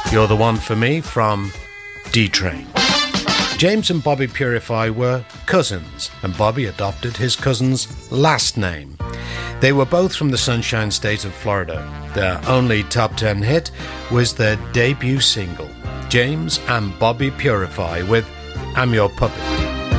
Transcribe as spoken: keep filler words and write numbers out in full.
You're the One for Me from D-Train. James and Bobby Purify were cousins, and Bobby adopted his cousin's last name. They were both from the Sunshine State of Florida. Their only top ten hit was their debut single, James and Bobby Purify with I'm Your Puppet.